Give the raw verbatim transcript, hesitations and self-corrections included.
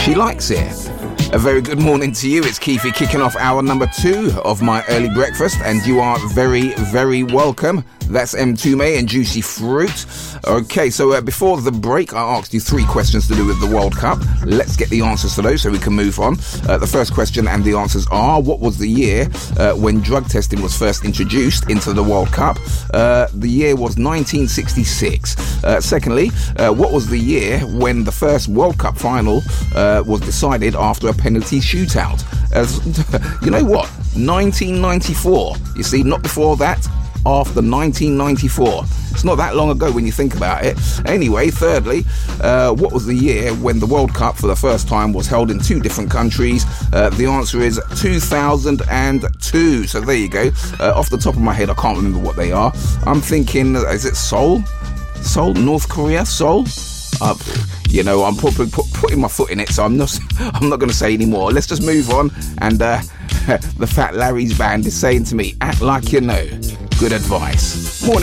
She likes it. A very good morning to you. It's Keithy kicking off hour number two of my early breakfast, and you are very, very welcome. That's M two May and Juicy Fruit. Okay, so uh, before the break, I asked you three questions to do with the World Cup. Let's get the answers to those so we can move on. Uh, the first question and the answers are, what was the year uh, when drug testing was first introduced into the World Cup? Uh, the year was nineteen sixty-six. Uh, secondly, uh, what was the year when the first World Cup final uh, was decided after a penalty shootout? As you know what? nineteen ninety-four. You see, not before that. After nineteen ninety-four. It's not that long ago when you think about it. Anyway, thirdly, uh, what was the year when the World Cup for the first time was held in two different countries? Uh, the answer is two thousand two. So there you go. Uh, off the top of my head, I can't remember what they are. I'm thinking, is it Seoul? Seoul? North Korea? Seoul? Uh, you know, I'm put, put, putting my foot in it, so I'm not I'm not going to say any more. Let's just move on. And uh, the Fat Larry's band is saying to me, act like you know. Good advice. Morning.